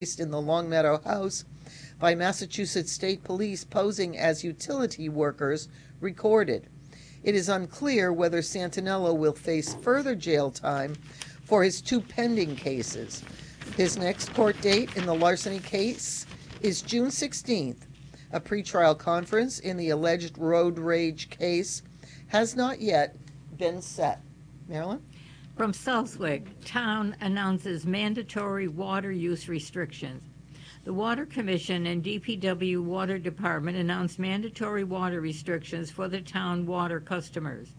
in the Longmeadow house by Massachusetts State Police posing as utility workers recorded. It is unclear whether Santinello will face further jail time for his two pending cases. His next court date in the larceny case is June 16th. A pretrial conference in the alleged road rage case has not yet been set. Marilyn? From Southwick, town announces mandatory water use restrictions. The Water Commission and DPW Water Department announced mandatory water restrictions for the town water customers.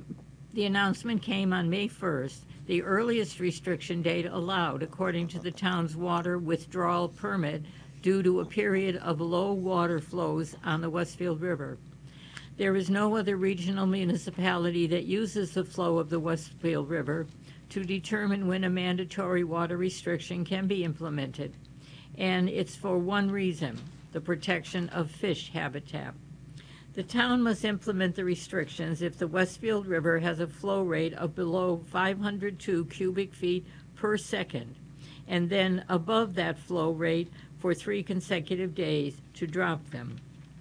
The announcement came on May 1st, the earliest restriction date allowed according to the town's water withdrawal permit due to a period of low water flows on the Westfield River. There is no other regional municipality that uses the flow of the Westfield River to determine when a mandatory water restriction can be implemented, and it's for one reason: the protection of fish habitat. The town must implement the restrictions if the Westfield River has a flow rate of below 502 cubic feet per second, and then above that flow rate for 3 consecutive days to drop them.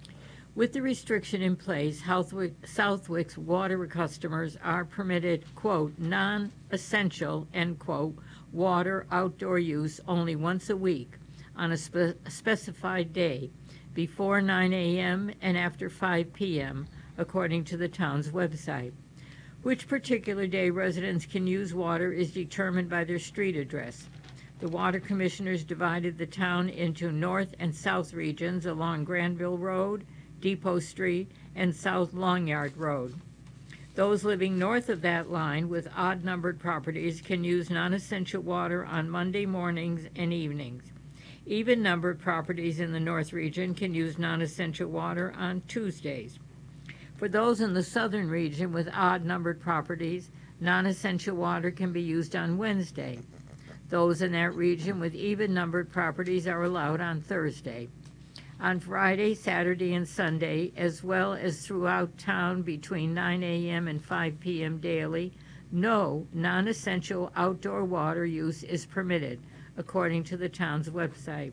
With the restriction in place, Southwick's water customers are permitted, quote, non-essential, end quote, water outdoor use only once a week on a specified day before 9 a.m. and after 5 p.m., according to the town's website. Which particular day residents can use water is determined by their street address. The water commissioners divided the town into north and south regions along Granville Road, Depot Street, and South Longyard Road. Those living north of that line with odd-numbered properties can use non-essential water on Monday mornings and evenings. Even-numbered properties in the north region can use non-essential water on Tuesdays. For those in the southern region with odd-numbered properties, non-essential water can be used on Wednesday. Those in that region with even-numbered properties are allowed on Thursday. On Friday, Saturday, and Sunday, as well as throughout town between 9 a.m. and 5 p.m. daily, no non-essential outdoor water use is permitted, according to the town's website.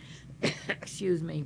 Excuse me.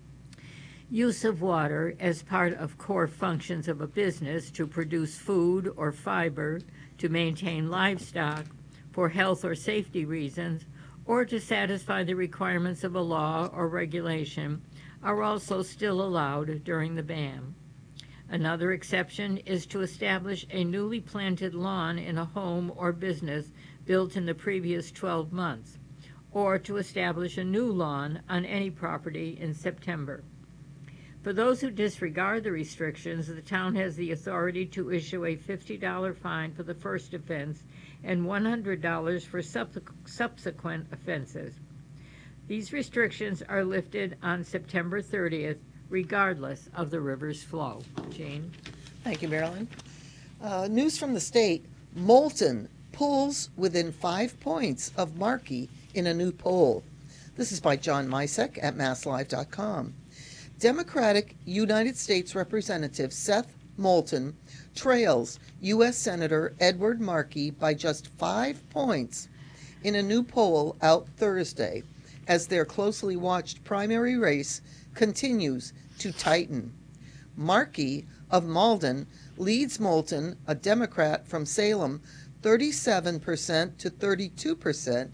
Use of water as part of core functions of a business to produce food or fiber, to maintain livestock, for health or safety reasons, or to satisfy the requirements of a law or regulation are also still allowed during the ban. Another exception is to establish a newly planted lawn in a home or business built in the previous 12 months, or to establish a new lawn on any property in September. For those who disregard the restrictions, the town has the authority to issue a $50 fine for the first offense and $100 for subsequent offenses. These restrictions are lifted on September 30th, regardless of the river's flow. Jane? Thank you, Marilyn. News from the state: Moulton pulls within 5 points of Markey in a new poll. This is by John Misek at MassLive.com. Democratic United States Representative Seth Moulton trails U.S. Senator Edward Markey by just 5 points in a new poll out Thursday, as their closely watched primary race continues to tighten. Markey of Malden leads Moulton, a Democrat from Salem, 37% to 32%,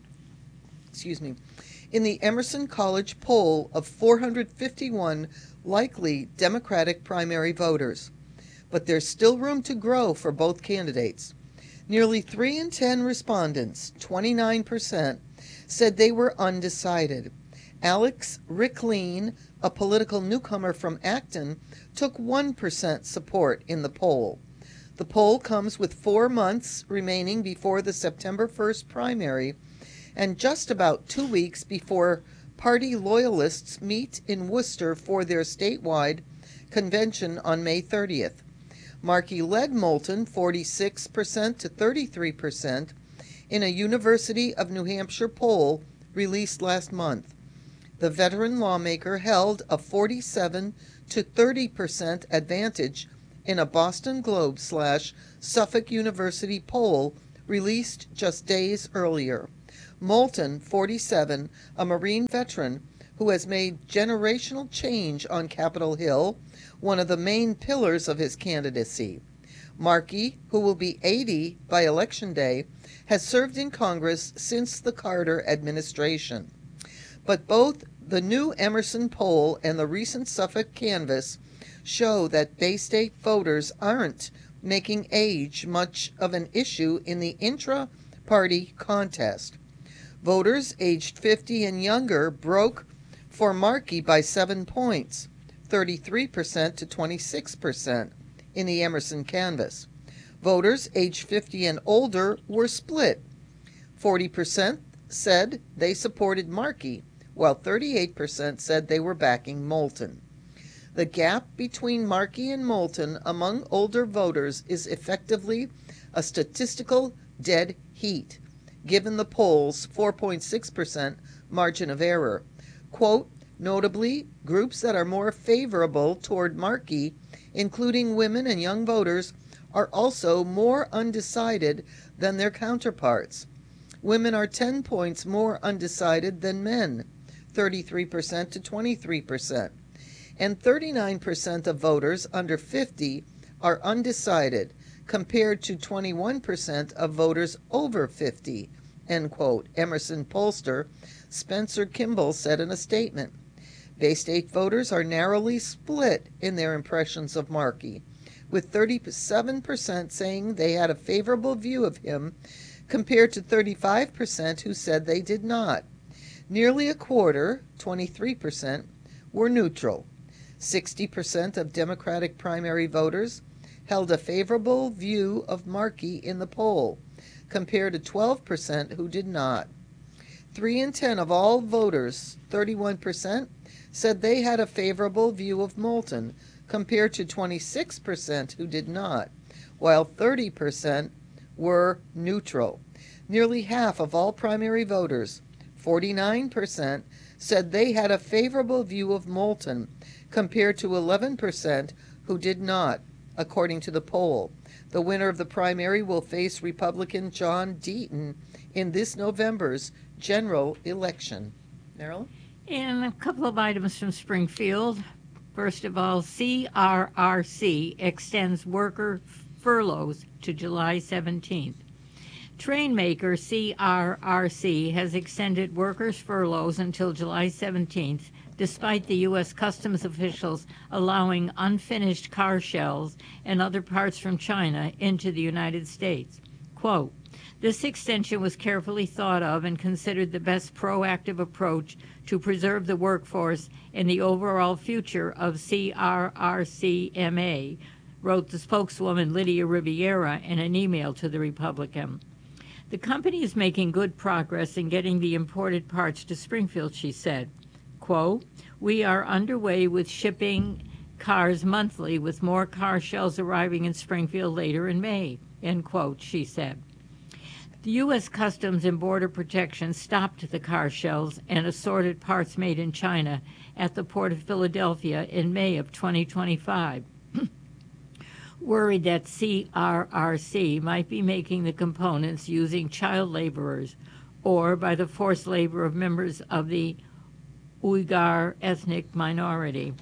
in the Emerson College poll of 451 likely Democratic primary voters. But there's still room to grow for both candidates. Nearly 3 in 10 respondents, 29%, said they were undecided. Alex Rickleen, a political newcomer from Acton, took 1% support in the poll. The poll comes with 4 months remaining before the September 1st primary and just about 2 weeks before party loyalists meet in Worcester for their statewide convention on May 30th. Markey led Moulton 46% to 33% in a University of New Hampshire poll released last month. The veteran lawmaker held a 47 to 30% advantage in a Boston Globe/Suffolk University poll released just days earlier. Moulton, 47, a Marine veteran who has made generational change on Capitol Hill, one of the main pillars of his candidacy. Markey, who will be 80 by Election Day, has served in Congress since the Carter administration. But both the new Emerson poll and the recent Suffolk canvass show that Bay State voters aren't making age much of an issue in the intra-party contest. Voters aged 50 and younger broke for Markey by 7 points, 33% to 26%, in the Emerson canvass. Voters aged 50 and older were split. 40% said they supported Markey, while 38% said they were backing Moulton. The gap between Markey and Moulton among older voters is effectively a statistical dead heat, given the poll's 4.6% margin of error. Quote, notably, groups that are more favorable toward Markey, including women and young voters, are also more undecided than their counterparts. Women are 10 points more undecided than men, 33% to 23%. And 39% of voters under 50 are undecided, compared to 21% of voters over 50, end quote, Emerson pollster Spencer Kimball said in a statement. Bay State voters are narrowly split in their impressions of Markey, with 37% saying they had a favorable view of him, compared to 35% who said they did not. Nearly a quarter, 23%, were neutral. 60% of Democratic primary voters held a favorable view of Markey in the poll, compared to 12% who did not. 3 in 10 of all voters, 31%, said they had a favorable view of Moulton, compared to 26% who did not, while 30% were neutral. Nearly half of all primary voters, 49%, said they had a favorable view of Moulton, compared to 11% who did not, according to the poll. The winner of the primary will face Republican John Deaton in this November's general election. Marilyn? And a couple of items from Springfield. First of all, CRRC extends worker furloughs to July 17th. Train maker CRRC has extended workers' furloughs until July 17th, despite the U.S. Customs officials allowing unfinished car shells and other parts from China into the United States. Quote, this extension was carefully thought of and considered the best proactive approach to preserve the workforce and the overall future of CRRCMA, wrote the spokeswoman Lydia Riviera in an email to the Republican. The company is making good progress in getting the imported parts to Springfield, she said. Quote, we are underway with shipping cars monthly, with more car shells arriving in Springfield later in May, end quote, she said. The U.S. Customs and Border Protection stopped the car shells and assorted parts made in China at the Port of Philadelphia in May of 2025, worried that CRRC might be making the components using child laborers or by the forced labor of members of the Uyghur ethnic minority.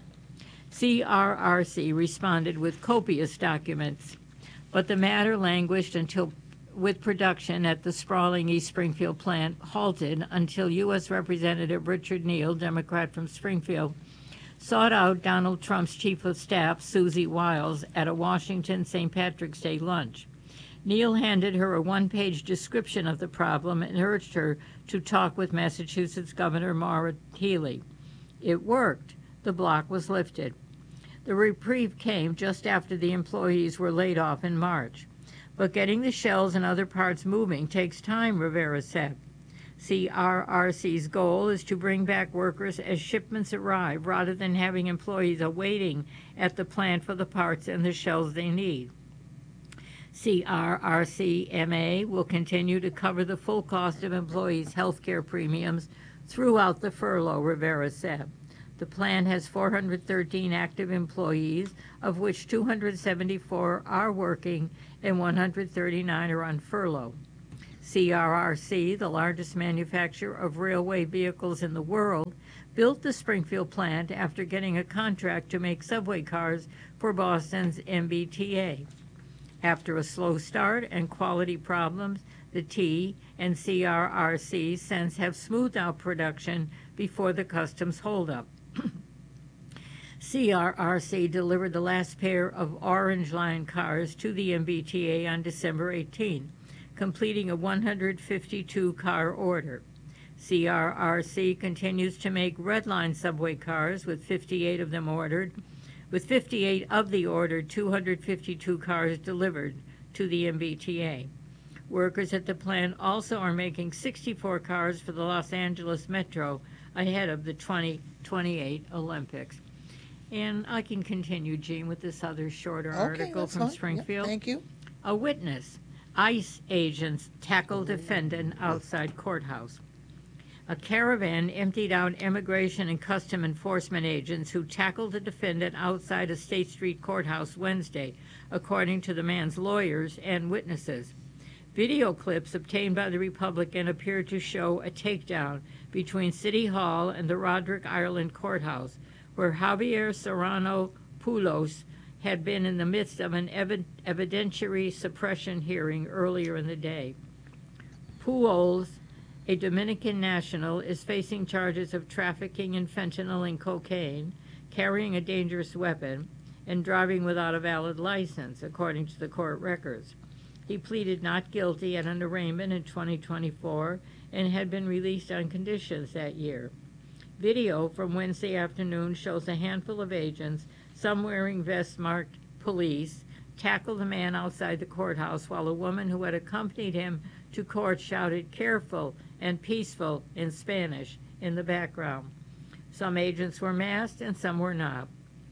CRRC responded with copious documents, but the matter languished until with production at the sprawling East Springfield plant halted until U.S. Representative Richard Neal, Democrat from Springfield, sought out Donald Trump's chief of staff, Susie Wiles, at a Washington St. Patrick's Day lunch. Neal handed her a one-page description of the problem and urged her to talk with Massachusetts Governor Maura Healey. It worked. The block was lifted. The reprieve came just after the employees were laid off in March. But getting the shells and other parts moving takes time, Rivera said. CRRC's goal is to bring back workers as shipments arrive rather than having employees awaiting at the plant for the parts and the shells they need. CRRCMA will continue to cover the full cost of employees' health care premiums throughout the furlough, Rivera said. The plant has 413 active employees, of which 274 are working and 139 are on furlough. CRRC, the largest manufacturer of railway vehicles in the world, built the Springfield plant after getting a contract to make subway cars for Boston's MBTA. After a slow start and quality problems, the T and CRRC since have smoothed out production before the customs holdup. CRRC delivered the last pair of Orange Line cars to the MBTA on December 18, completing a 152-car order. CRRC continues to make Red Line subway cars with 58 of them ordered, with 58 of the ordered 252 cars delivered to the MBTA. Workers at the plant also are making 64 cars for the Los Angeles Metro ahead of the 2028 Olympics. And I can continue, Gene, with this other shorter article from fine. Springfield. Thank you. A witness. ICE agents tackle defendant outside courthouse. A caravan emptied out immigration and custom enforcement agents who tackled a defendant outside a State Street courthouse Wednesday, according to the man's lawyers and witnesses. Video clips obtained by the Republican appear to show a takedown between City Hall and the Roderick Ireland courthouse, where Javier Serrano Poulos had been in the midst of an evidentiary suppression hearing earlier in the day. Poulos, a Dominican national, is facing charges of trafficking in fentanyl and cocaine, carrying a dangerous weapon, and driving without a valid license, according to the court records. He pleaded not guilty at an arraignment in 2024 and had been released on conditions that year. Video from Wednesday afternoon shows a handful of agents, some wearing vests marked police, tackle the man outside the courthouse while a woman who had accompanied him to court shouted "careful" and "peaceful" in Spanish in the background. Some agents were masked and some were not.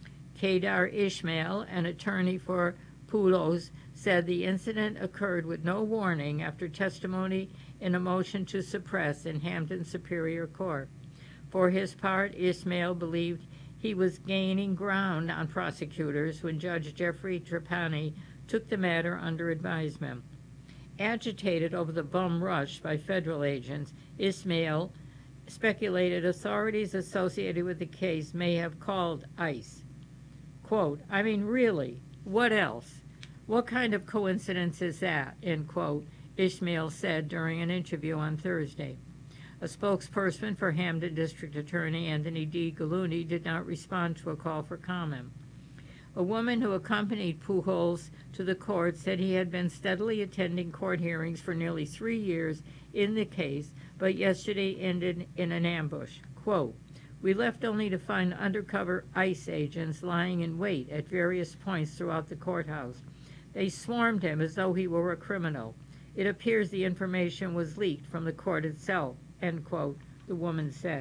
Kedar Ishmael, an attorney for Poulos, said the incident occurred with no warning after testimony in a motion to suppress in Hampton Superior Court. For his part, Ishmael believed he was gaining ground on prosecutors when Judge Jeffrey Trapani took the matter under advisement. Agitated over the bum rush by federal agents, Ishmael speculated authorities associated with the case may have called ICE. Quote, "I mean, really, what else? What kind of coincidence is that?" End quote, Ishmael said during an interview on Thursday. A spokesperson for Hampden District Attorney Anthony D. Galuni did not respond to a call for comment. A woman who accompanied Pujols to the court said he had been steadily attending court hearings for nearly 3 years in the case, but yesterday ended in an ambush. Quote, "We left only to find undercover ICE agents lying in wait at various points throughout the courthouse. They swarmed him as though he were a criminal. It appears the information was leaked from the court itself," end quote, the woman said.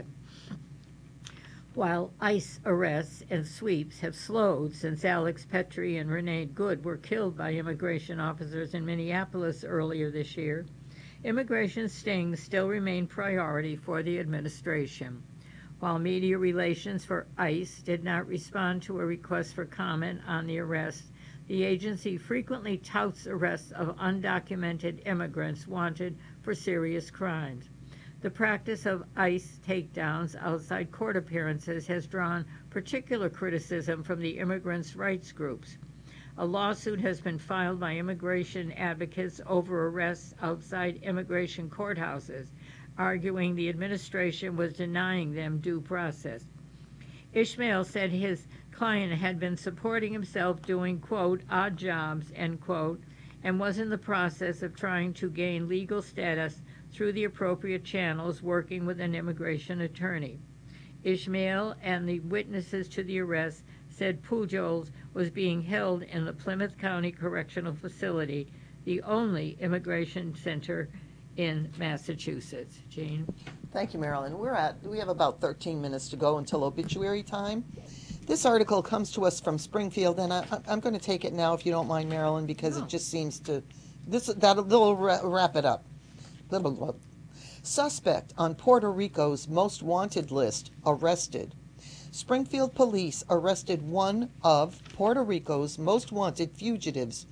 While ICE arrests and sweeps have slowed since Alex Petrie and Renee Good were killed by immigration officers in Minneapolis earlier this year, immigration stings still remain priority for the administration. While media relations for ICE did not respond to a request for comment on the arrest, the agency frequently touts arrests of undocumented immigrants wanted for serious crimes. The practice of ICE takedowns outside court appearances has drawn particular criticism from the immigrants' rights groups. A lawsuit has been filed by immigration advocates over arrests outside immigration courthouses, arguing the administration was denying them due process. Ishmael said his client had been supporting himself doing, quote, "odd jobs," end quote, and was in the process of trying to gain legal status through the appropriate channels, working with an immigration attorney. Ishmael and the witnesses to the arrest said Pujols was being held in the Plymouth County Correctional Facility, the only immigration center in Massachusetts. Jean? Thank you, Marilyn. We have about 13 minutes to go until obituary time. This article comes to us from Springfield, and I'm going to take it now, if you don't mind, Marilyn, because it just seems to that'll wrap it up. Blah, blah, blah. Suspect on Puerto Rico's most wanted list arrested. Springfield police arrested one of Puerto Rico's most wanted fugitives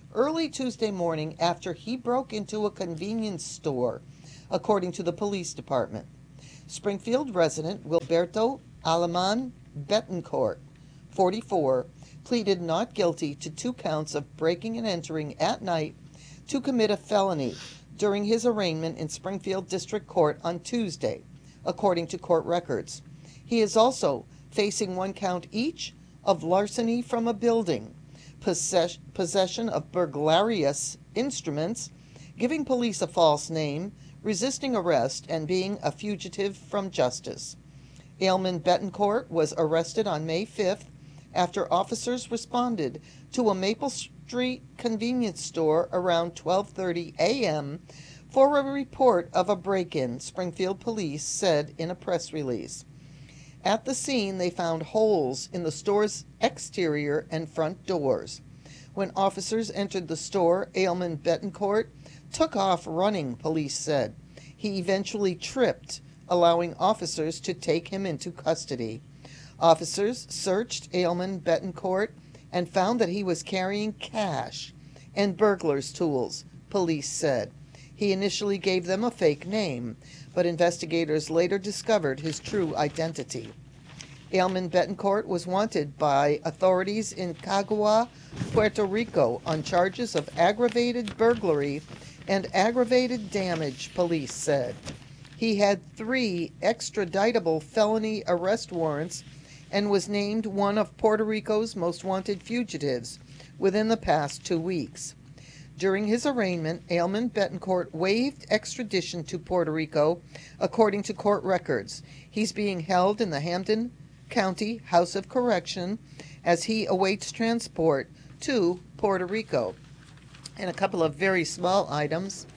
early Tuesday morning after he broke into a convenience store, according to the police department. Springfield resident Wilberto Aleman Betancourt, 44, pleaded not guilty to 2 counts of breaking and entering at night to commit a felony during his arraignment in Springfield District Court on Tuesday, according to court records. He is also facing 1 count each of larceny from a building, possession of burglarious instruments, giving police a false name, resisting arrest, and being a fugitive from justice. Aleman Betancourt was arrested on May 5th after officers responded to a Maple Street convenience store around 12:30 a.m. for a report of a break-in, Springfield police said in a press release. At the scene, they found holes in the store's exterior and front doors. When officers entered the store, Aleman Betancourt took off running, police said. He eventually tripped, allowing officers to take him into custody. Officers searched Aleman Betancourt and found that he was carrying cash and burglar's tools, police said. He initially gave them a fake name, but investigators later discovered his true identity. Aleman Betancourt was wanted by authorities in Cagua, Puerto Rico, on charges of aggravated burglary and aggravated damage, police said. He had 3 extraditable felony arrest warrants and was named one of Puerto Rico's most wanted fugitives within the past 2 weeks. During his arraignment, Aleman Betancourt waived extradition to Puerto Rico, according to court records. He's being held in the Hampden County House of Correction as he awaits transport to Puerto Rico. And a couple of very small items.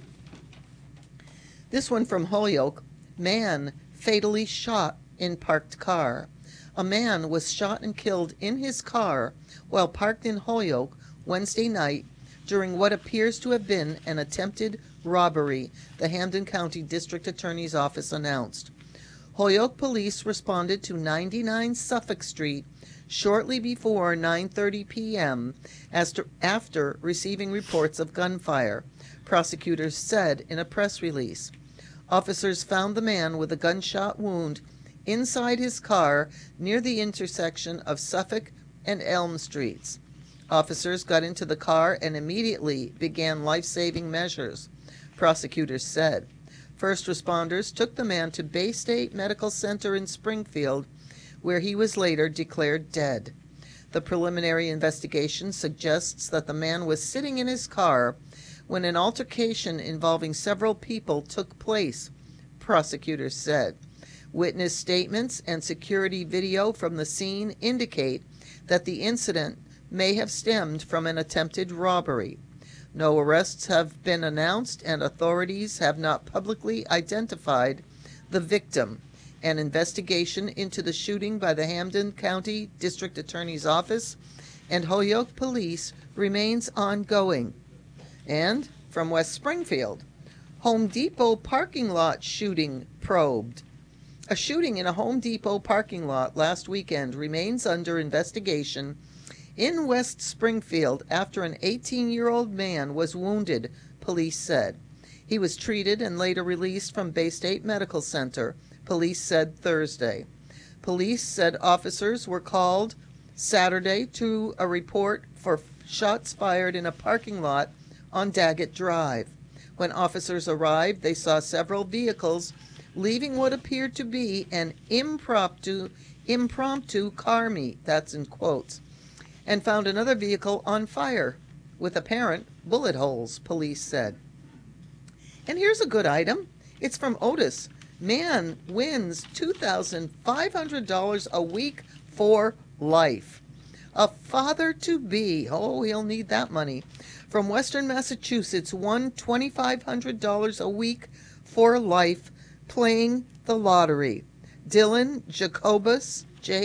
This one from Holyoke. Man fatally shot in parked car. A man was shot and killed in his car while parked in Holyoke Wednesday night during what appears to have been an attempted robbery, the Hampden County District Attorney's Office announced. Holyoke police responded to 99 Suffolk Street shortly before 9:30 p.m. after receiving reports of gunfire, prosecutors said in a press release. Officers found the man with a gunshot wound inside his car near the intersection of Suffolk and Elm Streets. Officers got into the car and immediately began life-saving measures, prosecutors said. First responders took the man to Bay State Medical Center in Springfield, where he was later declared dead. The preliminary investigation suggests that the man was sitting in his car when an altercation involving several people took place, prosecutors said. Witness statements and security video from the scene indicate that the incident may have stemmed from an attempted robbery. No arrests have been announced, and authorities have not publicly identified the victim. An investigation into the shooting by the Hampden County District Attorney's Office and Holyoke Police remains ongoing. And from West Springfield, Home Depot parking lot shooting probed. A shooting in a Home Depot parking lot last weekend remains under investigation in West Springfield after an 18-year-old man was wounded, police said. He was treated and later released from Bay State Medical Center, police said Thursday. Police said officers were called Saturday to a report for shots fired in a parking lot on Daggett Drive. When officers arrived, they saw several vehicles leaving what appeared to be an impromptu car meet, that's in quotes, and found another vehicle on fire with apparent bullet holes, police said. And here's a good item. It's from Otis. Man wins $2,500 a week for life. A father-to-be, oh, he'll need that money, from Western Massachusetts won $2,500 a week for life playing the lottery. Dylan Jacobus,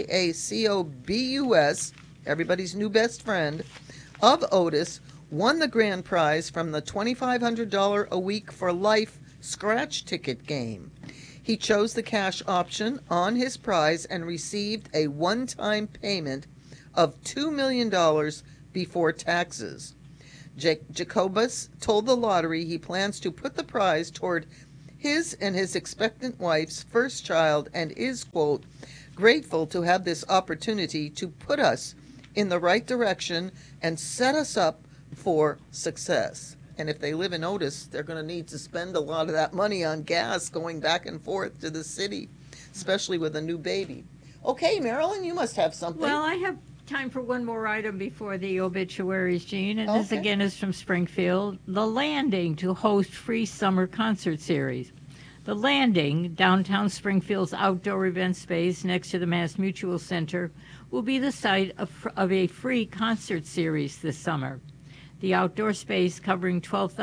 Jacobus, everybody's new best friend, of Otis, won the grand prize from the $2,500 a week for life scratch ticket game. He chose the cash option on his prize and received a one-time payment of $2 million before taxes. Jacobus told the lottery he plans to put the prize toward his and his expectant wife's first child and is, quote, grateful to have this opportunity to put us in the right direction and set us up for success. And if they live in Otis, they're going to need to spend a lot of that money on gas going back and forth to the city, especially with a new baby. Okay, Marilyn, you must have something. Well, I have time for one more item before the obituaries, Jean, and this again is from Springfield. The Landing to host free summer concert series. The Landing, downtown Springfield's outdoor event space next to the Mass Mutual Center, will be the site of a free concert series this summer. The outdoor space, covering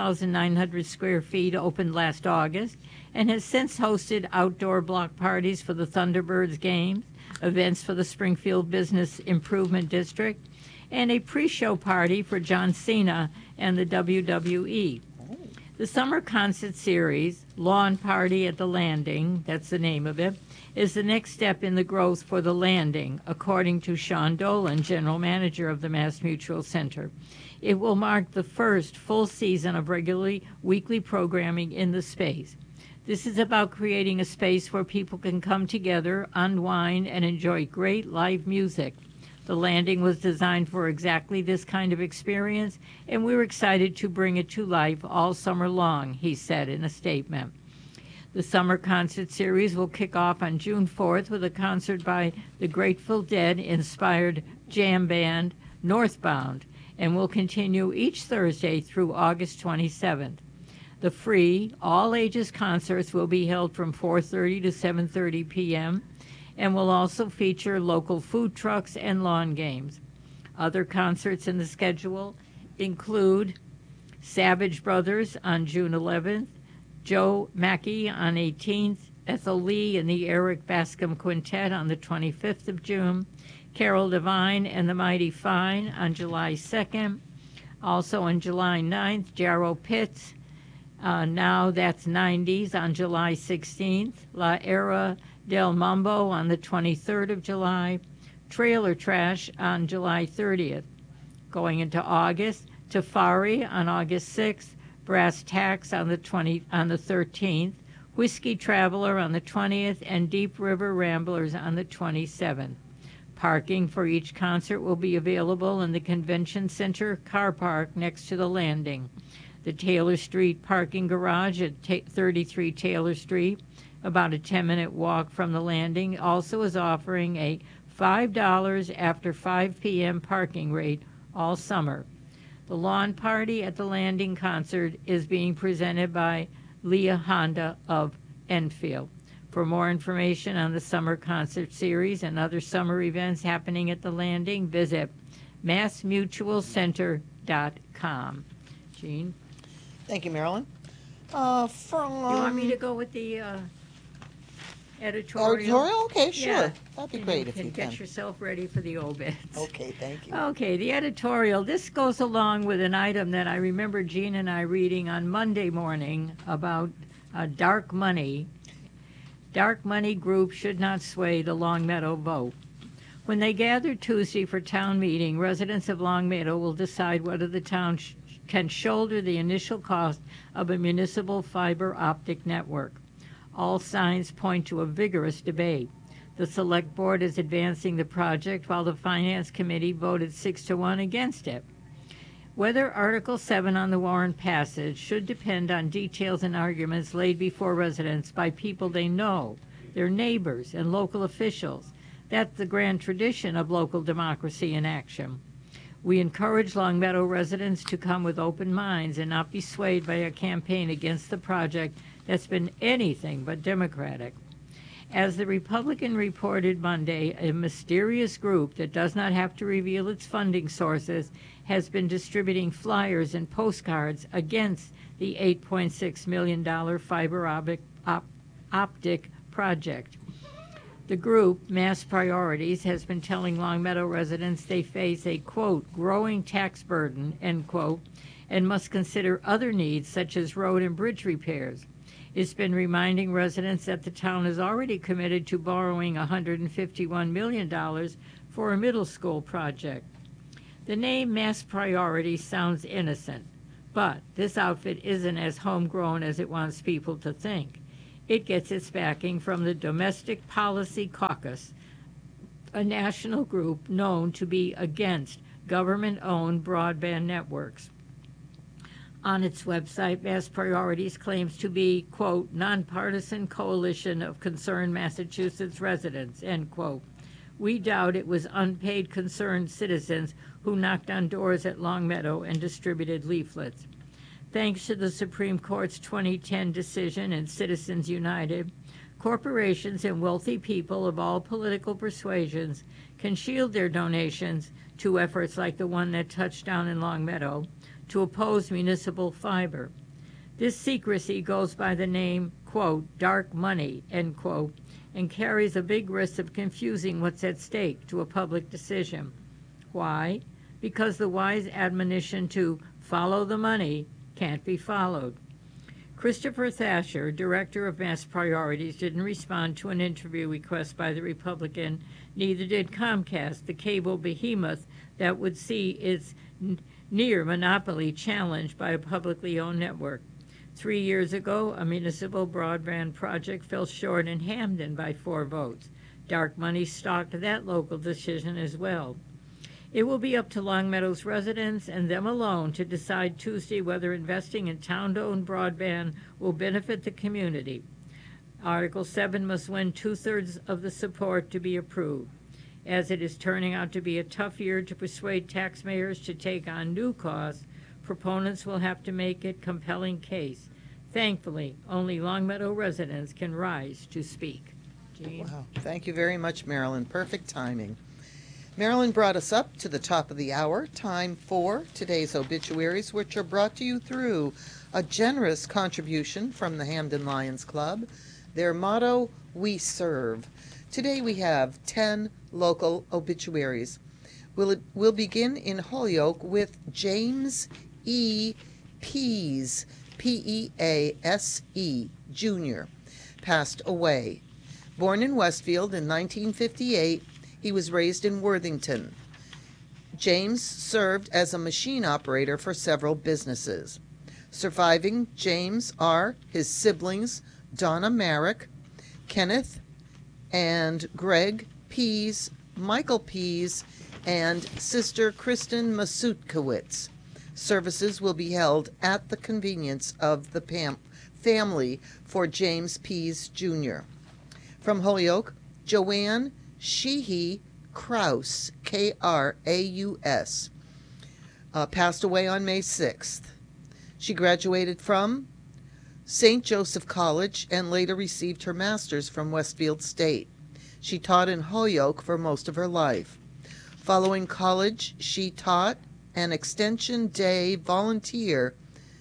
12,900 square feet, opened last August and has since hosted outdoor block parties for the Thunderbirds games, events for the Springfield Business Improvement District, and a pre-show party for John Cena and the WWE. The summer concert series, Lawn Party at the Landing, that's the name of it, is the next step in the growth for the Landing, according to Sean Dolan, general manager of the Mass Mutual Center. It will mark the first full season of regularly weekly programming in the space. This is about creating a space where people can come together, unwind, and enjoy great live music. The Landing was designed for exactly this kind of experience, and we're excited to bring it to life all summer long, he said in a statement. The summer concert series will kick off on June 4th with a concert by the Grateful Dead-inspired jam band Northbound, and will continue each Thursday through August 27th. The free, all-ages concerts will be held from 4:30 to 7:30 p.m., and will also feature local food trucks and lawn games. Other concerts in the schedule include Savage Brothers on June 11th, Joe Mackey on 18th, Ethel Lee and the Eric Bascom Quintet on the 25th of June, Carol Devine and the Mighty Fine on July 2nd. Also on July 9th, Jarrow Pitts, Now That's 90s on July 16th, La Era del Mambo on the 23rd of July, Trailer Trash on July 30th. Going into August, Tafari on August 6th, Brass Tacks on the 13th, Whiskey Traveler on the 20th, and Deep River Ramblers on the 27th. Parking for each concert will be available in the Convention Center car park next to the Landing. The Taylor Street parking garage at 33 Taylor Street, about a 10-minute walk from the Landing, also is offering a $5 after 5 p.m. parking rate all summer. The Lawn Party at the Landing concert is being presented by Leah Honda of Enfield. For more information on the summer concert series and other summer events happening at the Landing, visit massmutualcenter.com. Jean? Thank you, Marilyn. You want me to go with the editorial? Editorial? Okay, sure. Yeah. That'd be great if you can. Get yourself ready for the obits. Okay, thank you. Okay, the editorial. This goes along with an item that I remember Jean and I reading on Monday morning about dark money. Dark money group should not sway the Longmeadow vote. When they gather Tuesday for town meeting, residents of Longmeadow will decide whether the town can shoulder the initial cost of a municipal fiber optic network. All signs point to a vigorous debate. The Select Board is advancing the project while the Finance Committee voted 6-1 against it. Whether Article 7 on the warrant passes should depend on details and arguments laid before residents by people they know, their neighbors, and local officials. That's the grand tradition of local democracy in action. We encourage Longmeadow residents to come with open minds and not be swayed by a campaign against the project that's been anything but democratic. As the Republican reported Monday, a mysterious group that does not have to reveal its funding sources has been distributing flyers and postcards against the $8.6 million fiber optic project. The group, Mass Priorities, has been telling Longmeadow residents they face a, quote, growing tax burden, end quote, and must consider other needs such as road and bridge repairs. It's been reminding residents that the town is already committed to borrowing $151 million for a middle school project. The name Mass Priority sounds innocent, but this outfit isn't as homegrown as it wants people to think. It gets its backing from the Domestic Policy Caucus, a national group known to be against government-owned broadband networks. On its website, Mass Priorities claims to be, quote, nonpartisan coalition of concerned Massachusetts residents, end quote. We doubt it was unpaid concerned citizens who knocked on doors at Longmeadow and distributed leaflets. Thanks to the Supreme Court's 2010 decision in Citizens United, corporations and wealthy people of all political persuasions can shield their donations to efforts like the one that touched down in Longmeadow to oppose municipal fiber. This secrecy goes by the name, quote, dark money, end quote, and carries a big risk of confusing what's at stake to a public decision. Why? Because the wise admonition to follow the money can't be followed. Christopher Thacher, director of Mass Priorities, didn't respond to an interview request by the Republican. Neither did Comcast, the cable behemoth that would see its near monopoly challenged by a publicly owned network. 3 years ago, a municipal broadband project fell short in Hamden by 4 votes. Dark money stalked that local decision as well. It will be up to Longmeadow's residents and them alone to decide Tuesday whether investing in town-owned broadband will benefit the community. Article 7 must win 2/3 of the support to be approved. As it is turning out to be a tough year to persuade taxpayers to take on new costs, proponents will have to make a compelling case. Thankfully, only Longmeadow residents can rise to speak. Jean? Wow. Thank you very much, Marilyn. Perfect timing. Marilyn brought us up to the top of the hour. Time for today's obituaries, which are brought to you through a generous contribution from the Hamden Lions Club. Their motto, we serve. Today we have 10 local obituaries. We'll begin in Holyoke with James E. Pease, Pease, Jr., passed away. Born in Westfield in 1958, he was raised in Worthington. James served as a machine operator for several businesses. Surviving James are his siblings Donna Marek, Kenneth and Greg Pease, Michael Pease, and sister Kristen Masutkowitz. Services will be held at the convenience of the family for James Pease, Jr. From Holyoke, Joanne Sheehy Kraus, Kraus, passed away on May 6th. She graduated from St. Joseph College and later received her master's from Westfield State. She taught in Holyoke for most of her life. Following college, she taught as an Extension Day volunteer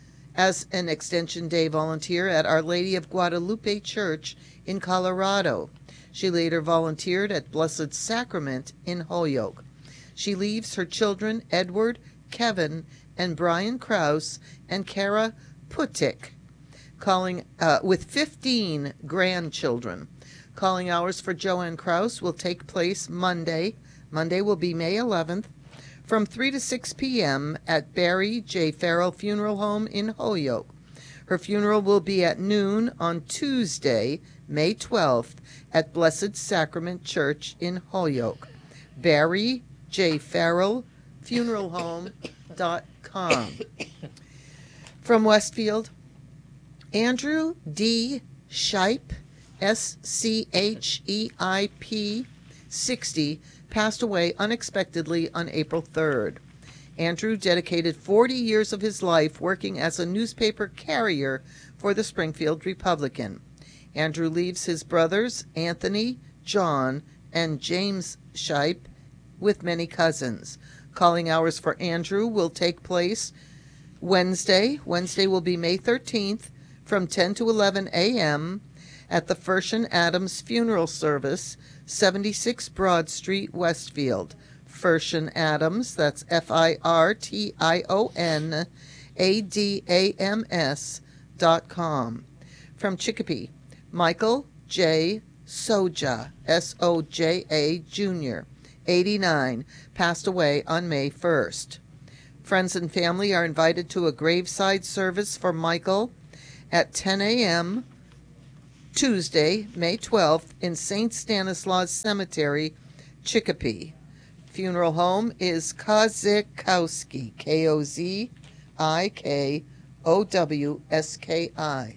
at Our Lady of Guadalupe Church in Colorado. She later volunteered at Blessed Sacrament in Holyoke. She leaves her children Edward, Kevin, and Brian Kraus and Kara Putik, with 15 grandchildren. Calling hours for Joanne Kraus will take place Monday. Monday will be May 11th, from 3 to 6 p.m. at Barry J. Farrell Funeral Home in Holyoke. Her funeral will be at noon on Tuesday, May 12th, at Blessed Sacrament Church in Holyoke. Barry J. Farrell Funeral Home.com. From Westfield, Andrew D. Scheip, Scheip, 60, passed away unexpectedly on April 3rd. Andrew dedicated 40 years of his life working as a newspaper carrier for the Springfield Republican. Andrew leaves his brothers, Anthony, John, and James Scheip, with many cousins. Calling hours for Andrew will take place Wednesday. Wednesday will be May 13th from 10 to 11 a.m. at the Fershon Adams Funeral Service, 76 Broad Street, Westfield. Fershon Adams, that's FirtionAdams.com. From Chicopee, Michael J. Soja, Soja, Jr., 89, passed away on May 1st. Friends and family are invited to a graveside service for Michael at 10 a.m. Tuesday, May 12th, in St. Stanislaus Cemetery, Chicopee. Funeral home is Kozikowski, Kozikowski.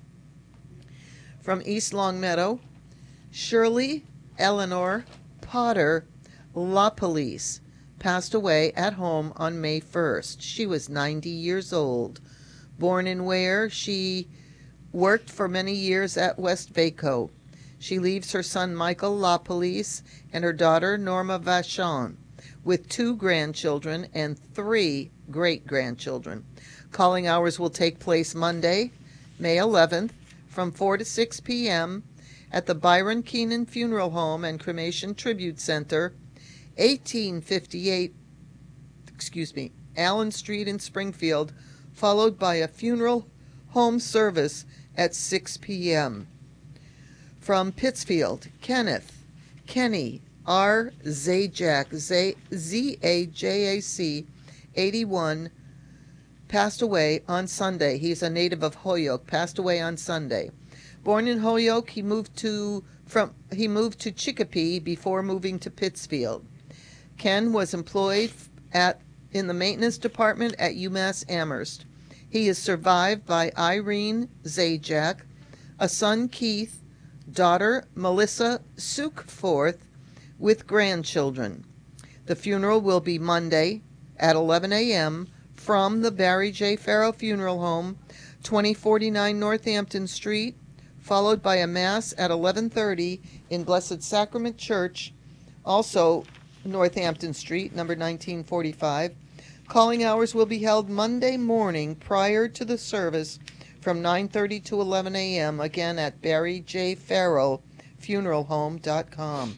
From East Longmeadow, Shirley Eleanor Potter LaPolice passed away at home on May 1st. She was 90 years old. Born in Ware, she worked for many years at West Vaco. She leaves her son Michael LaPolice and her daughter Norma Vachon with 2 grandchildren and 3 great-grandchildren. Calling hours will take place Monday, May 11th, from 4 to 6 p.m. at the Byron Keenan Funeral Home and Cremation Tribute Center, 1858 Allen Street in Springfield, followed by a funeral home service at 6 p.m. From Pittsfield, Kenny R. Zajac, Z-A-J-A-C, 81, passed away on Sunday. He's a native of Holyoke, passed away on Sunday. Born in Holyoke, he moved to Chicopee before moving to Pittsfield. Ken was employed in the maintenance department at UMass Amherst. He is survived by Irene Zajac, a son Keith, daughter Melissa Sukeforth, with grandchildren. The funeral will be Monday at 11 a.m. from the Barry J. Farrell Funeral Home, 2049 Northampton Street, followed by a Mass at 11:30 in Blessed Sacrament Church, also Northampton Street, number 1945. Calling hours will be held Monday morning prior to the service from 9:30 to 11 a.m., again at Barry J. Farrell, funeralhome.com.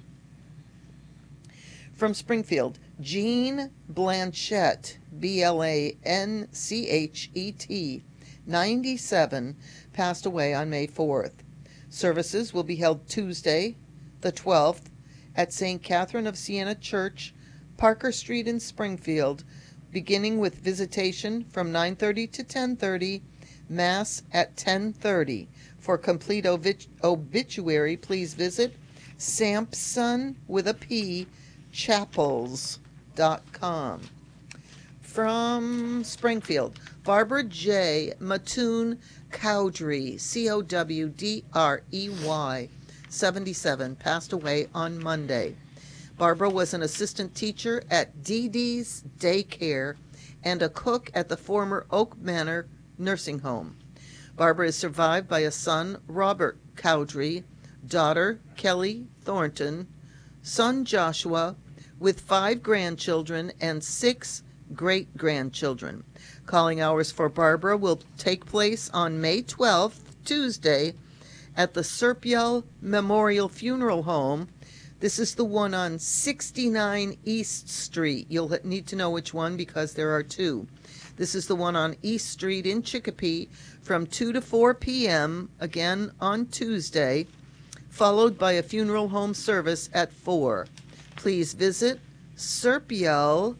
From Springfield, Jean Blanchette, Blanchett, 97, passed away on May 4th. Services will be held Tuesday, the 12th, at St. Catherine of Siena Church, Parker Street in Springfield, beginning with visitation from 9:30 to 10:30, Mass at 10:30. For complete obituary, please visit Sampson with a P, chapels.com. From Springfield, Barbara J. Mattoon Cowdery, Cowdrey, 77, passed away on Monday. Barbara was an assistant teacher at Dee Dee's Daycare and a cook at the former Oak Manor Nursing Home. Barbara is survived by a son, Robert Cowdery, daughter, Kelly Thornton, son, Joshua, with 5 grandchildren and 6 great-grandchildren. Calling hours for Barbara will take place on May 12th, Tuesday, at the Serpiel Memorial Funeral Home. This is the one on 69 East Street. You'll need to know which one because there are 2. This is the one on East Street in Chicopee from 2 to 4 p.m., again on Tuesday, followed by a funeral home service at 4. Please visit Serpiel,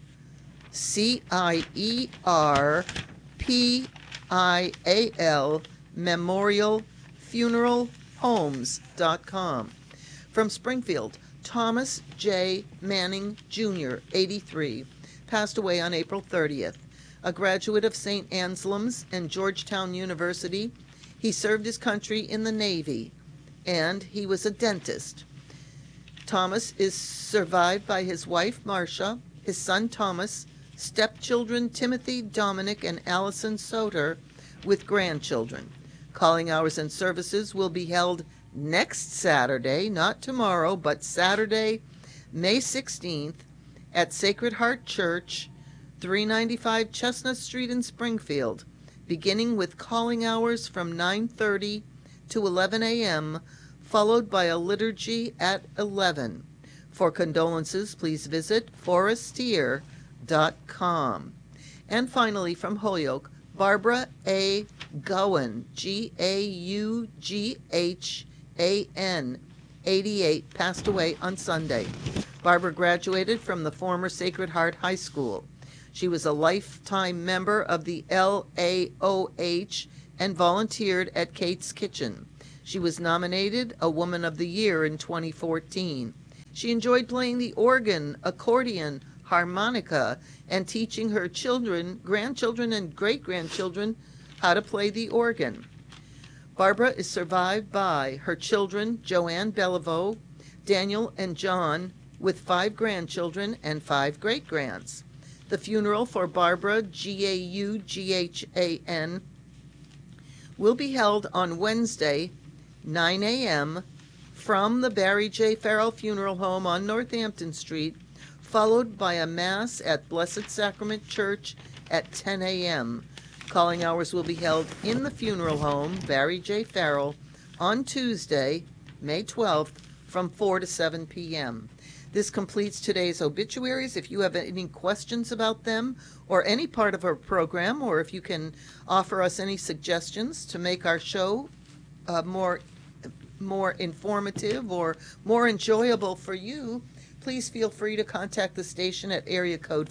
CIERPIAL, Memorial Funeral Homes.com. From Springfield, Thomas J. Manning, Jr., 83, passed away on April 30th. A graduate of St. Anselm's and Georgetown University, he served his country in the Navy, and he was a dentist. Thomas is survived by his wife, Marcia, his son, Thomas, stepchildren, Timothy, Dominic, and Allison Soter, with grandchildren. Calling hours and services will be held next Saturday, not tomorrow, but Saturday, May 16th, at Sacred Heart Church, 395 Chestnut Street in Springfield, beginning with calling hours from 9:30 to 11 a.m., followed by a liturgy at 11. For condolences, please visit forestier.com. And finally, from Holyoke, Barbara A. Gowan, Gaughhan, 88, passed away on Sunday. Barbara graduated from the former Sacred Heart High School. She was a lifetime member of the LAOH and volunteered at Kate's Kitchen. She was nominated a Woman of the Year in 2014. She enjoyed playing the organ, accordion, harmonica, and teaching her children, grandchildren, and great-grandchildren how to play the organ. Barbara is survived by her children, Joanne Beliveau, Daniel, and John, with 5 grandchildren and 5 great-grands. The funeral for Barbara Gaughan will be held on Wednesday, 9 a.m., from the Barry J. Farrell Funeral Home on Northampton Street, followed by a Mass at Blessed Sacrament Church at 10 a.m. Calling hours will be held in the funeral home, Barry J. Farrell, on Tuesday, May 12th, from 4 to 7 p.m. This completes today's obituaries. If you have any questions about them or any part of our program, or if you can offer us any suggestions to make our show more informative or more enjoyable for you, please feel free to contact the station at area code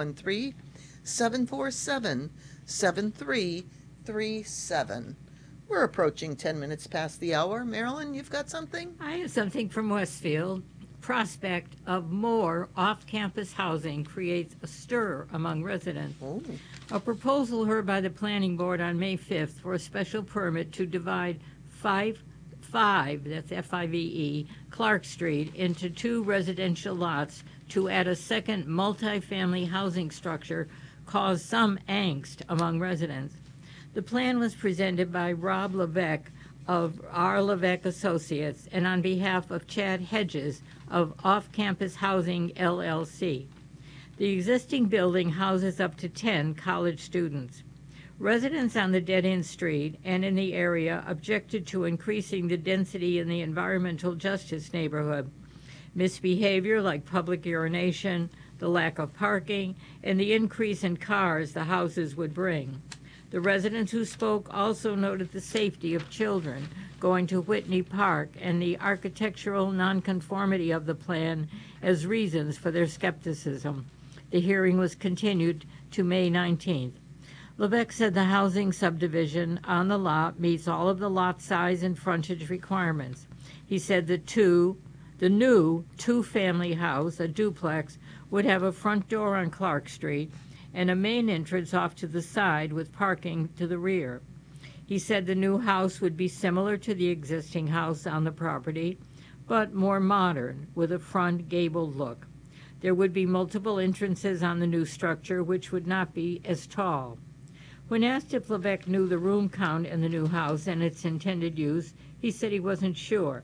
413-747-7337. We're approaching 10 minutes past the hour. Marilyn, you've got something? I have something from Westfield. Prospect of more off-campus housing creates a stir among residents. Oh. A proposal heard by the Planning Board on May 5th for a special permit to divide 5, that's F-I-V-E, Clark Street into 2 residential lots to add a second multifamily housing structure caused some angst among residents. The plan was presented by Rob Levesque of R. Levesque Associates and on behalf of Chad Hedges of Off-Campus Housing, LLC. The existing building houses up to 10 college students. Residents on the dead-end street and in the area objected to increasing the density in the environmental justice neighborhood. Misbehavior like public urination, the lack of parking, and the increase in cars the houses would bring. The residents who spoke also noted the safety of children going to Whitney Park and the architectural nonconformity of the plan as reasons for their skepticism. The hearing was continued to May 19th. Levesque said the housing subdivision on the lot meets all of the lot size and frontage requirements. He said the new two-family house, a duplex, would have a front door on Clark Street and a main entrance off to the side with parking to the rear. He said the new house would be similar to the existing house on the property, but more modern, with a front gabled look. There would be multiple entrances on the new structure, which would not be as tall. When asked if Levesque knew the room count in the new house and its intended use, he said he wasn't sure.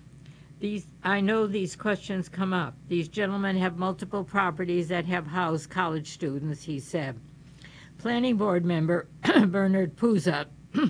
I know these questions come up. These gentlemen have multiple properties that have housed college students, he said. Planning Board member Bernard Puza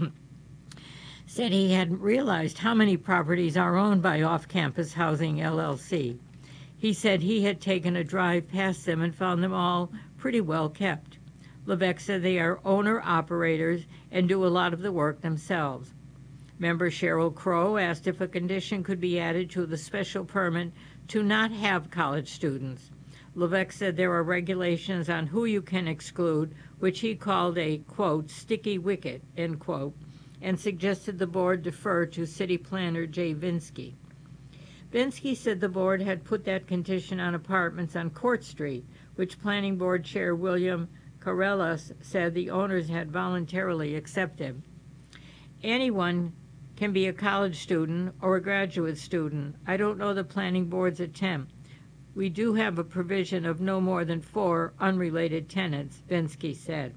said he hadn't realized how many properties are owned by Off-Campus Housing, LLC. He said he had taken a drive past them and found them all pretty well kept. Levesque said they are owner-operators and do a lot of the work themselves. Member Cheryl Crow asked if a condition could be added to the special permit to not have college students. Levesque said there are regulations on who you can exclude, which he called a, quote, sticky wicket, end quote, and suggested the board defer to City Planner Jay Vinsky. Vinsky said the board had put that condition on apartments on Court Street, which Planning Board Chair William Corellas said the owners had voluntarily accepted. Anyone can be a college student or a graduate student. I don't know the Planning Board's attempt. We do have a provision of no more than 4 unrelated tenants, Vinsky said.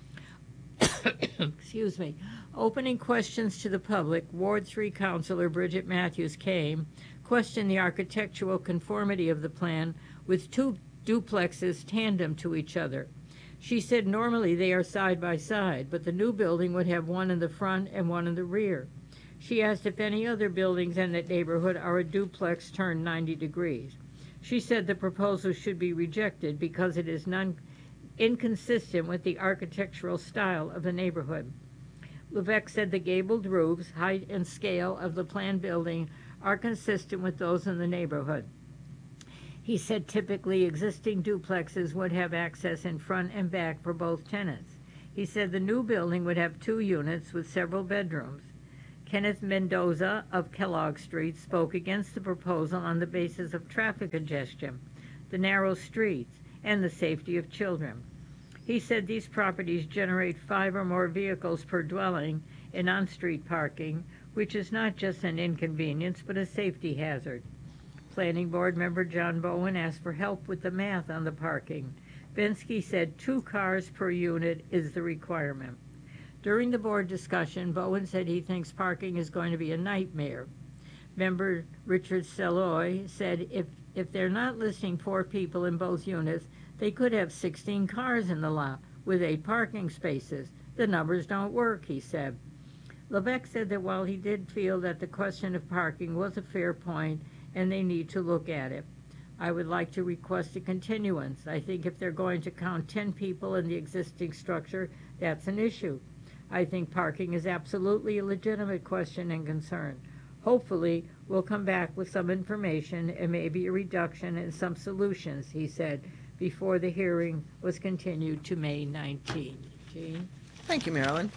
Excuse me. Opening questions to the public, Ward 3 Councilor Bridget Matthews questioned the architectural conformity of the plan with 2 duplexes tandem to each other. She said normally they are side by side, but the new building would have one in the front and one in the rear. She asked if any other buildings in that neighborhood are a duplex turned 90 degrees. She said the proposal should be rejected because it is inconsistent with the architectural style of the neighborhood. Levesque said the gabled roofs, height, and scale of the planned building are consistent with those in the neighborhood. He said typically existing duplexes would have access in front and back for both tenants. He said the new building would have 2 units with several bedrooms. Kenneth Mendoza of Kellogg Street spoke against the proposal on the basis of traffic congestion, the narrow streets, and the safety of children. He said these properties generate 5 or more vehicles per dwelling in on-street parking, which is not just an inconvenience but a safety hazard. Planning Board member John Bowen asked for help with the math on the parking. Bensky said 2 cars per unit is the requirement. During the board discussion, Bowen said he thinks parking is going to be a nightmare. Member Richard Seloy said if they're not listing 4 people in both units, they could have 16 cars in the lot with 8 parking spaces. The numbers don't work, he said. Levesque said that while he did feel that the question of parking was a fair point and they need to look at it, I would like to request a continuance. I think if they're going to count 10 people in the existing structure, that's an issue. I think parking is absolutely a legitimate question and concern. Hopefully, we'll come back with some information and maybe a reduction and some solutions, he said, before the hearing was continued to May 19. Jean? Thank you, Marilyn.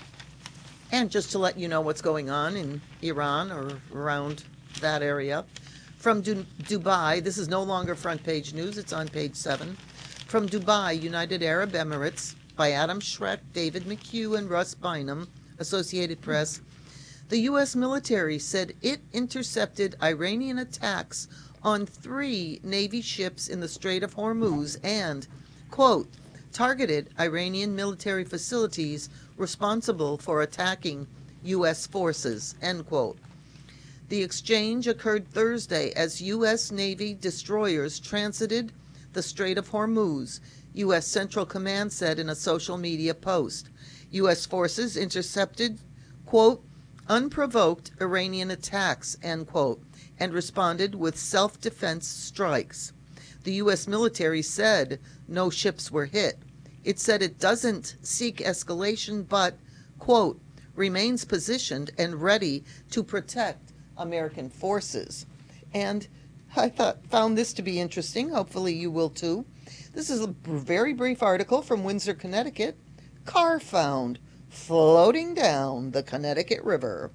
And just to let you know what's going on in Iran or around that area, from Dubai, this is no longer front page news, it's on page 7. From Dubai, United Arab Emirates, by Adam Schreck, David McHugh, and Russ Bynum, Associated Press, the U.S. military said it intercepted Iranian attacks on 3 Navy ships in the Strait of Hormuz and, quote, targeted Iranian military facilities responsible for attacking U.S. forces, end quote. The exchange occurred Thursday as U.S. Navy destroyers transited the Strait of Hormuz, U.S. Central Command said in a social media post. U.S. forces intercepted, quote, unprovoked Iranian attacks, end quote, and responded with self-defense strikes. The U.S. military said no ships were hit. It said it doesn't seek escalation but, quote, remains positioned and ready to protect American forces. And I found this to be interesting. Hopefully you will too. This is a very brief article from Windsor, Connecticut. Car found floating down the Connecticut River.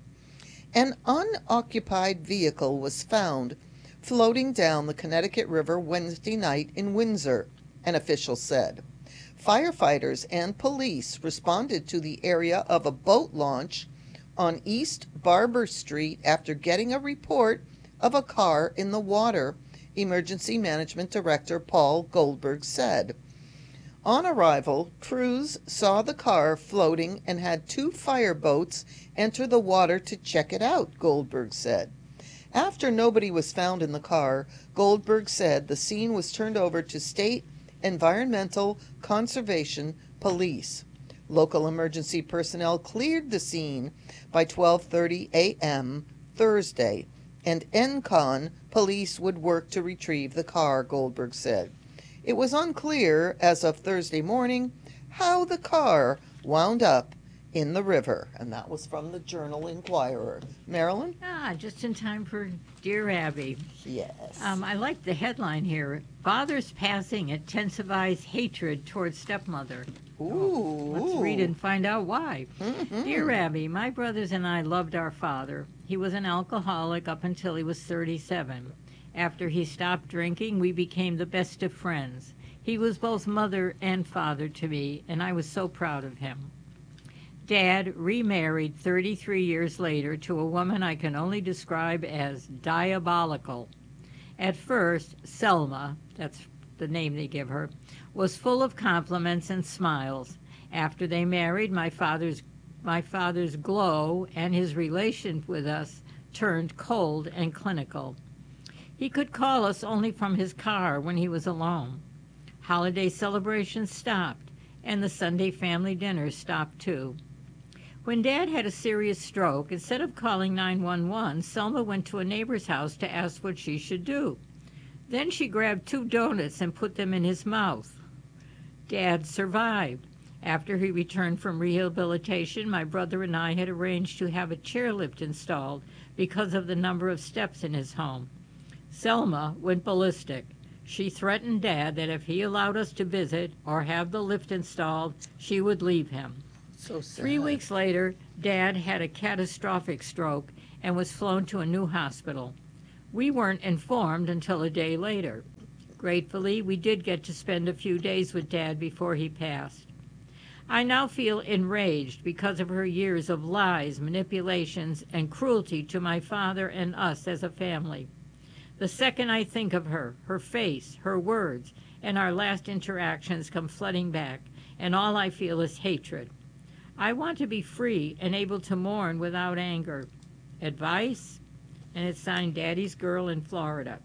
An unoccupied vehicle was found floating down the Connecticut River Wednesday night in Windsor, an official said. Firefighters and police responded to the area of a boat launch on East Barber Street after getting a report of a car in the water, Emergency Management Director Paul Goldberg said. On arrival, crews saw the car floating and had 2 fireboats enter the water to check it out, Goldberg said. After nobody was found in the car, Goldberg said the scene was turned over to State Environmental Conservation Police. Local emergency personnel cleared the scene by 12:30 a.m. Thursday, and ENCON police would work to retrieve the car, Goldberg said. It was unclear as of Thursday morning how the car wound up in the river. And that was from the Journal-Inquirer. Marilyn? Just in time for Dear Abby. Yes. I like the headline here. Father's passing intensifies hatred towards stepmother. Ooh. Let's read it and find out why. Mm-hmm. Dear Abby, my brothers and I loved our father. He was an alcoholic up until he was 37. After he stopped drinking, we became the best of friends. He was both mother and father to me, and I was so proud of him. Dad remarried 33 years later to a woman I can only describe as diabolical. At first, Selma, that's the name they give her, was full of compliments and smiles. After they married, my father's glow and his relation with us turned cold and clinical. He could call us only from his car when he was alone. Holiday celebrations stopped, and the Sunday family dinners stopped too. When Dad had a serious stroke, instead of calling 911, Selma went to a neighbor's house to ask what she should do. Then she grabbed 2 donuts and put them in his mouth. Dad survived. After he returned from rehabilitation, my brother and I had arranged to have a chairlift installed because of the number of steps in his home. Selma went ballistic. She threatened Dad that if he allowed us to visit or have the lift installed, she would leave him. So sad. 3 weeks later, Dad had a catastrophic stroke and was flown to a new hospital. We weren't informed until a day later. Gratefully, we did get to spend a few days with Dad before he passed. I now feel enraged because of her years of lies, manipulations, and cruelty to my father and us as a family. The second I think of her, her face, her words, and our last interactions come flooding back, and all I feel is hatred. I want to be free and able to mourn without anger. Advice? And it's signed Daddy's Girl in Florida.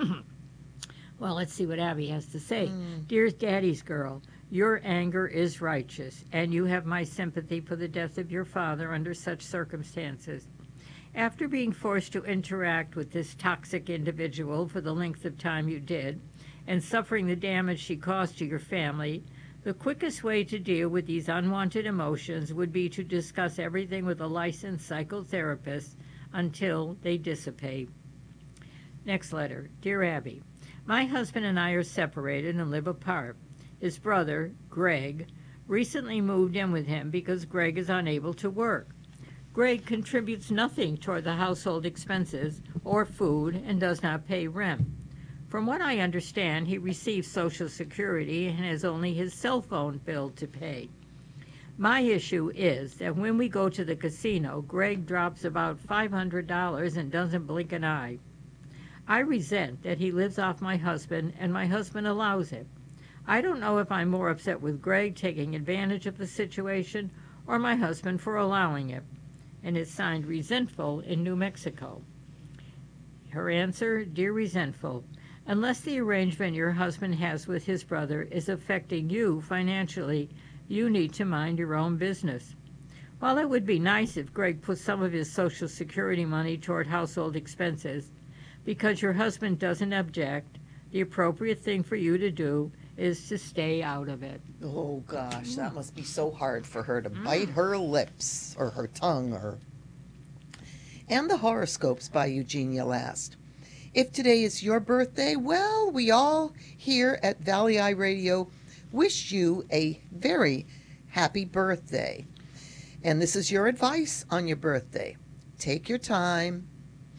Well, let's see what Abby has to say. Dear Daddy's Girl, your anger is righteous, and you have my sympathy for the death of your father under such circumstances. After being forced to interact with this toxic individual for the length of time you did, and suffering the damage she caused to your family, the quickest way to deal with these unwanted emotions would be to discuss everything with a licensed psychotherapist until they dissipate. Next letter. Dear Abby, my husband and I are separated and live apart. His brother, Greg, recently moved in with him because Greg is unable to work. Greg contributes nothing toward the household expenses or food and does not pay rent. From what I understand, he receives Social Security and has only his cell phone bill to pay. My issue is that when we go to the casino, Greg drops about $500 and doesn't blink an eye. I resent that he lives off my husband and my husband allows it. I don't know if I'm more upset with Greg taking advantage of the situation or my husband for allowing it. And it's signed Resentful in New Mexico. Her answer, Dear Resentful, unless the arrangement your husband has with his brother is affecting you financially, you need to mind your own business. While it would be nice if Greg put some of his Social Security money toward household expenses, because your husband doesn't object, the appropriate thing for you to do is to stay out of it. Oh gosh, that must be so hard for her to bite her lips or her tongue or. And the horoscopes by Eugenia Last. If today is your birthday, well, we all here at Valley Eye Radio wish you a very happy birthday. And this is your advice on your birthday. Take your time,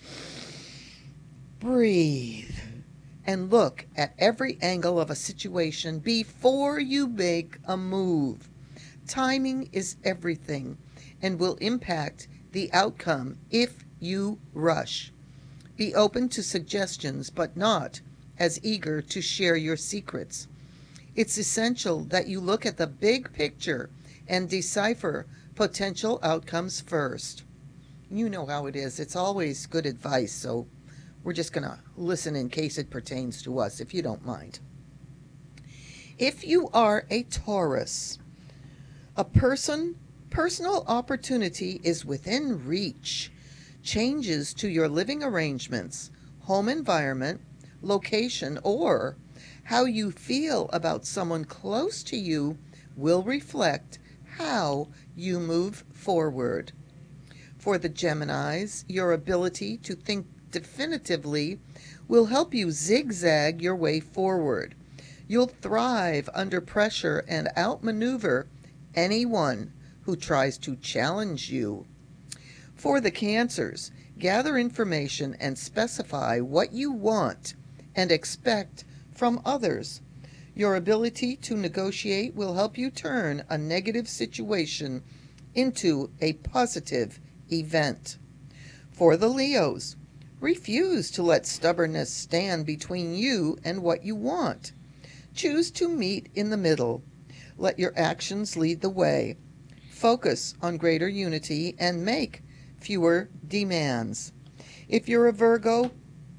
breathe, and look at every angle of a situation before you make a move. Timing is everything and will impact the outcome if you rush. Be open to suggestions, but not as eager to share your secrets. It's essential that you look at the big picture and decipher potential outcomes first. You know how it is. It's always good advice, so we're just going to listen in case it pertains to us, if you don't mind. If you are a Taurus, a personal opportunity is within reach. Changes to your living arrangements, home environment, location, or how you feel about someone close to you will reflect how you move forward. For the Geminis, your ability to think definitively will help you zigzag your way forward. You'll thrive under pressure and outmaneuver anyone who tries to challenge you. For the Cancers, gather information and specify what you want and expect from others. Your ability to negotiate will help you turn a negative situation into a positive event. For the Leos, refuse to let stubbornness stand between you and what you want. Choose to meet in the middle. Let your actions lead the way. Focus on greater unity and make fewer demands. If you're a Virgo,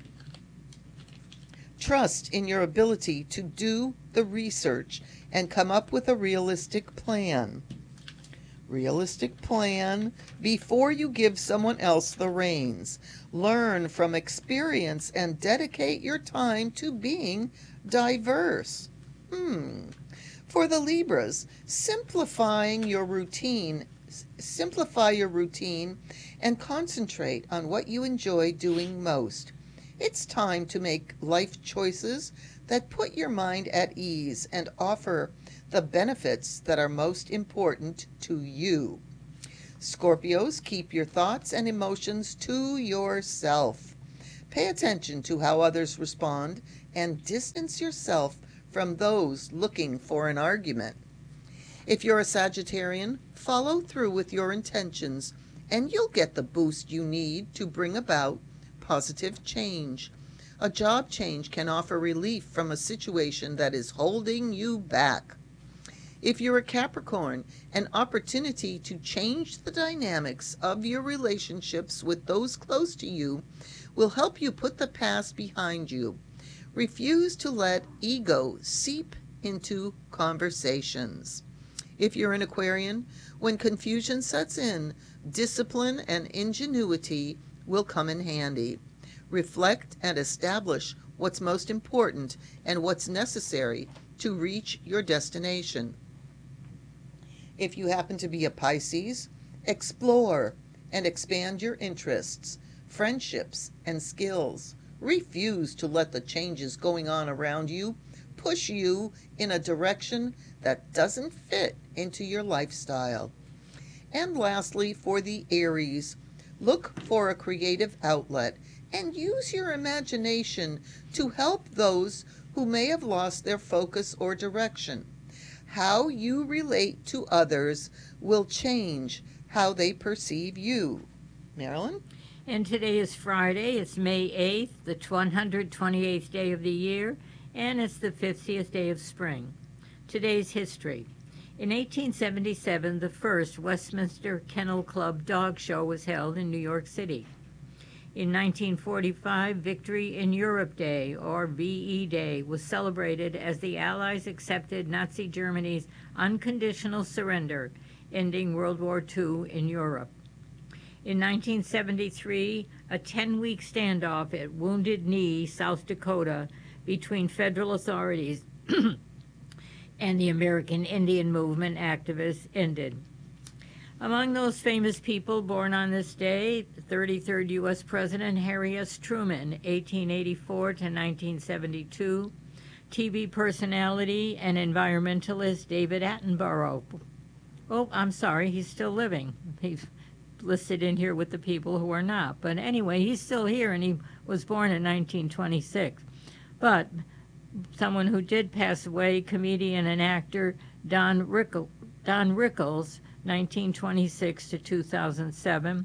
trust in your ability to do the research and come up with a realistic plan. Realistic plan before you give someone else the reins. Learn from experience and dedicate your time to being diverse. For the Libras, simplify your routine and concentrate on what you enjoy doing most. It's time to make life choices that put your mind at ease and offer the benefits that are most important to you. Scorpios, keep your thoughts and emotions to yourself. Pay attention to how others respond and distance yourself from those looking for an argument. If you're a Sagittarian, follow through with your intentions and you'll get the boost you need to bring about positive change. A job change can offer relief from a situation that is holding you back. If you're a Capricorn, an opportunity to change the dynamics of your relationships with those close to you will help you put the past behind you. Refuse to let ego seep into conversations. If you're an Aquarian, when confusion sets in, discipline and ingenuity will come in handy. Reflect and establish what's most important and what's necessary to reach your destination. If you happen to be a Pisces, explore and expand your interests, friendships, and skills. Refuse to let the changes going on around you push you in a direction that doesn't fit into your lifestyle. And lastly, for the Aries, look for a creative outlet and use your imagination to help those who may have lost their focus or direction. How you relate to others will change how they perceive you. Marilyn? And today is Friday. It's May 8th, the 128th day of the year, and it's the 50th day of spring. Today's history. In 1877, the first Westminster Kennel Club dog show was held in New York City. In 1945, Victory in Europe Day, or VE Day, was celebrated as the Allies accepted Nazi Germany's unconditional surrender, ending World War II in Europe. In 1973, a 10-week standoff at Wounded Knee, South Dakota, between federal authorities and the American Indian Movement activists ended. Among those famous people born on this day, 33rd U.S. President Harry S. Truman, 1884 to 1972, TV personality and environmentalist David Attenborough. Oh, I'm sorry, he's still living. He's listed in here with the people who are not. But anyway, he's still here, and he was born in 1926. But someone who did pass away, comedian and actor Don Rickles, 1926 to 2007,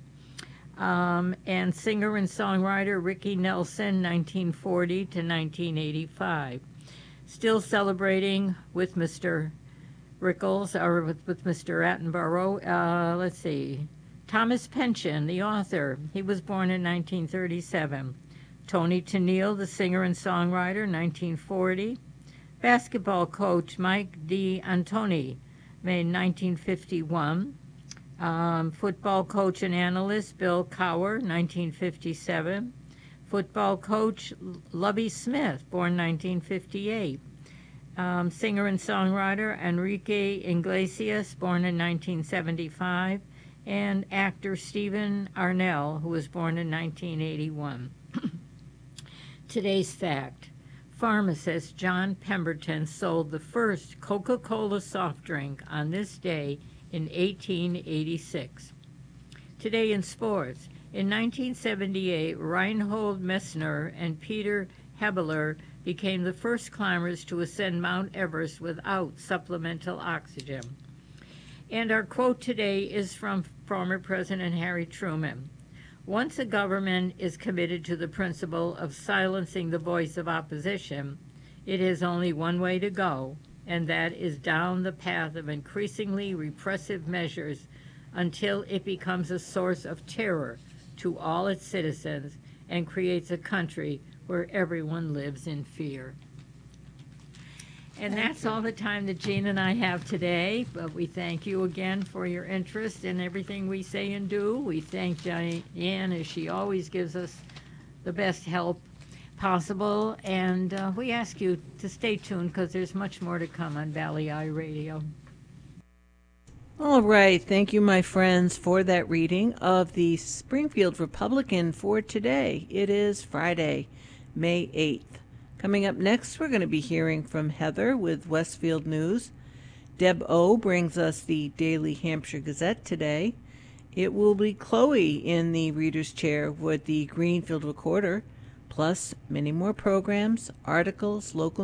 and singer and songwriter Ricky Nelson, 1940 to 1985. Still celebrating with Mr. Rickles, or with Mr. Attenborough, let's see, Thomas Pynchon, the author, he was born in 1937. Tony Tennille, the singer and songwriter, 1940. Basketball coach Mike D'Antoni, made 1951. Football coach and analyst Bill Cowher, 1957. Football coach Lovie Smith, born 1958. Singer and songwriter Enrique Iglesias, born in 1975. And actor Stephen Arnell, who was born in 1981. Today's fact. Pharmacist John Pemberton sold the first Coca-Cola soft drink on this day in 1886. Today in sports. In 1978, Reinhold Messner and Peter Hebeler became the first climbers to ascend Mount Everest without supplemental oxygen. And our quote today is from former President Harry Truman. Once a government is committed to the principle of silencing the voice of opposition, it has only one way to go, and that is down the path of increasingly repressive measures until it becomes a source of terror to all its citizens and creates a country where everyone lives in fear. And that's all the time that Jean and I have today, but we thank you again for your interest in everything we say and do. We thank Diane, as she always gives us the best help possible, and we ask you to stay tuned because there's much more to come on Valley Eye Radio. All right, thank you, my friends, for that reading of the Springfield Republican for today. It is Friday, May 8th. Coming up next, we're going to be hearing from Heather with Westfield News. Deb O brings us the Daily Hampshire Gazette today. It will be Chloe in the reader's chair with the Greenfield Recorder, plus many more programs, articles, local